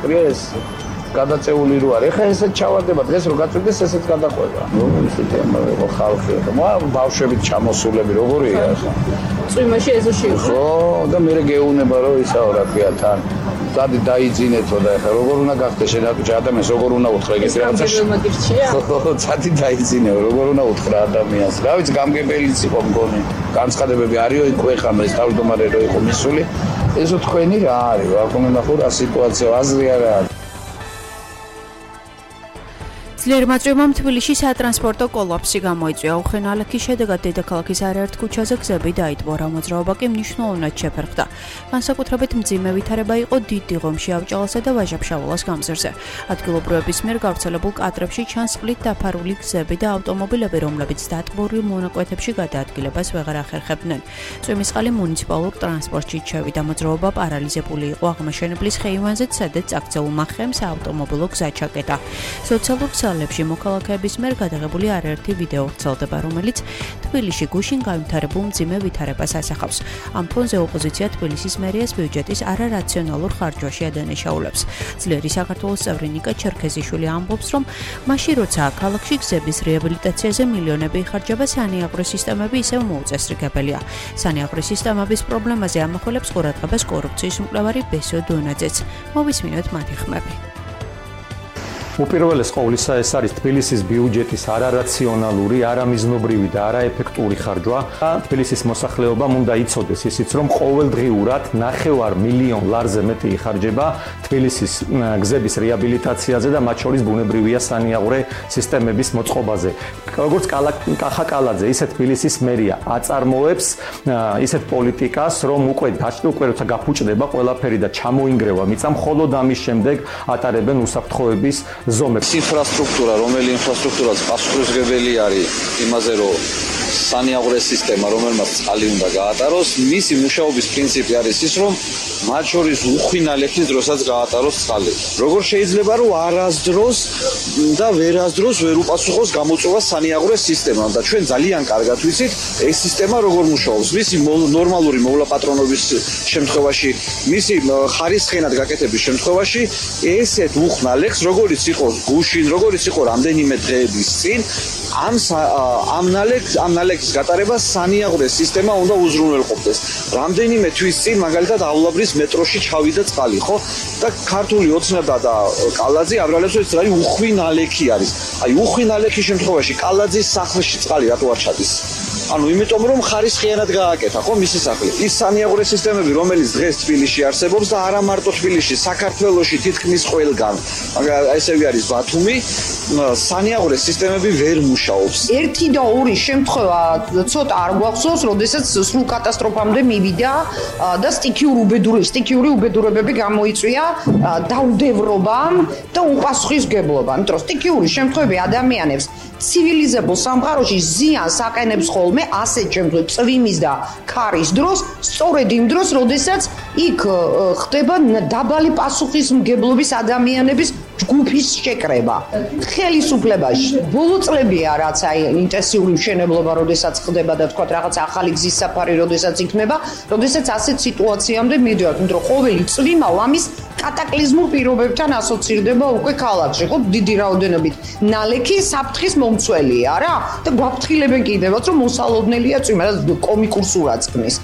მოკრია ეს გადაწეული რო არის. ეხლა ესეც ჩავარდება დღეს რო გაწვდეს ესეც გადაყვება. ისეთი ამბავი ხალხი. ბავშვებით ჩამოსულები როგორია ახლა? წვიმაში ეზოში იყო. ხო, და მე გეუბნება რომ ისაო რა ქვია თან. დადი დაიძინეთო და ეხლა როგორ უნდა გახდეს შენაკუჭა ადამიანს როგორ უნდა უთხრა ეგეთი რაღაცა. ხო, დადი დაიძინეო როგორ უნდა უთხრა ადამიანს. რა ვიცი გამგებელიც იყო მგონი. განცხადებები არისო იქ ეხლა ეს თავმჯდომარე რო იყო მისული. ესო თქვენი რა არის? რა თქმა უნდა ხო რა სიტუაცია აზრი არა არის. ძლიერმა წვიმამ თბილისში სატრანსპორტო კოლაფსი გამოიწვია. უხენალექის შედეგად დედაქალაქის არაერთ ქუჩაზე გზები დაიტბო, რა მოძრაობა კი მნიშვნელოვნად შეფერხდა. განსაკუთრებით მძიმე ვითარება იყო დიდი ღომში ავჭალასა და ვაჟა-ფშაველას გამზირზე. ადგილობრივების მიერ გავრცელებულ კადრებში ჩანს წყლით დაფარული გზები და ავტომობილები, რომლებიც დატბორილ მონაკვეთებში გადაადგილებას ვეღარ ახერხებდნენ. წვიმის წყალი მუნიციპალურ ტრანსპორტში ჩევიდა. მოძრაობა პარალიზებული იყო აღმაშენებლის ხეივანზე, სადაც აქცეულმა ხემ საავტომობილო გზა ჩაკეტა. სოციალურ ლებში მოქალაქეების მიერ გადაღებული არაერთი ვიდეო ვრცელდება, რომელიც თბილისში გუშინ განვითარებულ მძიმე ვითარებას ასახავს. ამ ფონზე ოპოზიცია თბილისის მერიას ბიუჯეტის არარაციონალურ ხარჯვაში ადანაშაულებს. ძლიერი საქართველოს წევრი ნიკა ჩერქეზიშვილი ამბობს, რომ მაშინ როცა ქალაქში გზების რეაბილიტაციაზე მილიონები იხარჯება, სანიაღვრე სისტემები ისევ მოუწესრიგებელია. სანიაღვრე სისტემების პრობლემაზე ამახვილებს ყურადღებას კორუფციის მკვლევარი ბესო დონაძეც. მოვისმინოთ მათი ხმები. უპირველეს ყოვლისა ეს არის თბილისის ბიუჯეტის არარაციონალური, არამიზნობრივი და არაეფექტური ხარჯვა. თბილისის მოსახლეობამ უნდა იცოდეს ისიც, რომ ყოველდღიურად 9 მილიონ ლარზე მეტი იხარჯება თბილისის გზების რეაბილიტაციაზე და მათ შორის ბუნებრივია სანიაღვრე სისტემების მოწყობაზე. როგორც კახა კალაძე, ისე თბილისის მერია აწარმოებს ისეთ პოლიტიკას, რომ უკვე როცა გაფუჭდება ყველაფერი და ჩამოინგრევა მიწა, მხოლოდ ამის შემდეგ ატარებენ უსაფრთხოების ზომებს. ინფრასტრუქტურა, რომელი ინფრასტრუქტურაც პასუხისმგებელი არის იმაზე, რომ სანიაღვრე სისტემა, რომელმაც წყალი უნდა გაატაროს, მისი მუშაობის პრინციპი არის ის, რომ მათ შორის უხინალექის დროსაც გაატაროს წყალი. როგორ შეიძლება, რომ არასდროს და ვერასდროს ვერ უპასუხოს გამოწვევა სანიაღვრე სისტემამ და ჩვენ ძალიან კარგად ვიცით, ეს სისტემა როგორ მუშაობს. მისი ნორმალური მოვლაპატრონობის შემთხვევაში, მისი ხარისხენად გაკეთების შემთხვევაში, ესეთ უხნალექს, როგორც იყო გუშინ, როგორც იყო რამდენიმე დღეების წინ, ამ ნალექის გატარება სანიაღვრე სისტემა უნდა უზრუნველყოფდეს. რამდენიმე თვის წინ მაგალითად ავლაბრის მეტროში ჩავიდა წყალი, ხო? და ქართული ოცნება და კალაძე აბრალებს, ეს არის უხვი ნალექი არის. აი უხვი ნალექის შემთხვევაში კალაძის სახლში წყალი რატო არ ჩადის? ანუ იმიტომ რომ ხარისხიანად გააკეთა, ხო, მისი სახლი. ის სანიაღვრე სისტემები, რომელიც დღეს თბილისში არსებობს და არა მარტო თბილისში, საქართველოში თითქმის ყველგან. მაგრამ ესევე არის ბათუმი, სანიაღვრე სისტემები ვერ მუშაობს. ერთი და ორი შემთხვევა ცოტა არ გვახსოვს, როდესაც სრულ კატასტროფამდე მივიდა და სტიქიური უბედურებები გამოიწვია დაუდევრობამ და უპასუხისმგებლობამ. იმიტომ რომ სტიქიური შემთხვევები ადამიანებს ცივილიზებულ სამყაროში ზიანს აყენებს ხოლმე ასეთ შემთხვევებში წვიმის და ქარის დროს, სწორედ იმ დროს, როდესაც იქ ხდება დაბალი პასუხისმგებლობის ადამიანების ჯგუფის შეკრება. ხელისუფლებაში ბოლო წლებია რაც აი ინტენსიური მშენებლობა, როდესაც ხდება და თქვა რაღაც ახალი გზის საფარი, როდესაც იქნება, როდესაც ასეთ სიტუაციამდე მიდივართ, იმიტომ რომ ყოველი წვიმა ამის კატაკლიზმურ პირობებთან ასოცირდება უკვე ქალაქში, ხო, დიდი რაოდენობით ნალექი საფრთხის მომცველია რა და გვაფრთხილებენ კიდევაც რომ მოსალოდნელია წვიმა და კომიკურ სურათს ქმნის.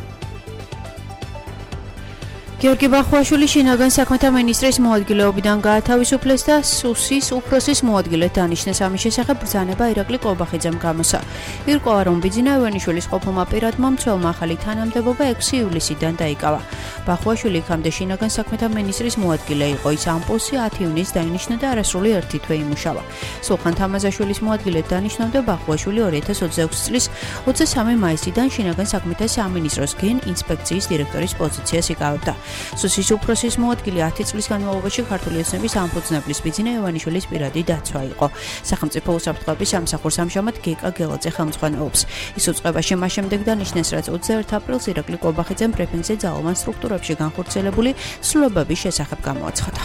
გიორგი ბახვაშვილი შინაგან საქმეთა მინისტრის მოადგილეობიდან გაათავისუფლეს და სუსის უფროსის მოადგილედ დანიშნეს. ამის შესახებ ბრძანება ირაკლი კობახიძემ გამოსცა. ირკვევა, რომ ბიძინა ევენიშვილის ყოფილმა პირადმა მცველმა ახალი თანამდებობა 6 ივლისიდან დაიკავა. ბახვაშვილი იქამდე შინაგან საქმეთა მინისტრის მოადგილე იყო. ის ამ პოსტზე 10 ივნისს დაინიშნა და არასრული 1 თვე იმუშავა. სულხან თამაზაშვილის მოადგილედ დანიშნავდა ბახვაშვილი 2026 წლის 23 მაისიდან შინაგან საქმეთა სამინისტროს გენ ინსპექციის დირექტორის პოზიციას იკავებდა. სუსის უფროსის მოადგილე 10 წლის განმავლობაში ქართული ოცნების ამფუძნებლის ბიძინა ევანიშვილის პირადი დაცვა იყო. სახელმწიფო უსაფრთხოების სამსახურს ამჟამად გეკა გელაძე ხელმძღვანელობს. ის უწყებაში მას შემდეგ დანიშნეს, რაც 21 ապრილს ირაკლი კობახიძემ ბრიფინგზე ძალოვან სტრუქტურებში განხორციელებული ცვლილებების შესახებ გამოაცხადა.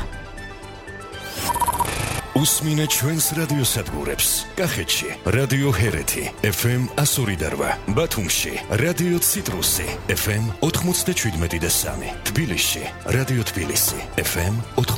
უსმინეთ ჩვენს რადიოსადგურებს. კახეთში რადიო ჰერეთი FM 102.8, ბათუმში რადიო ციტრუსი FM 97.3, თბილისში რადიო თბილისი FM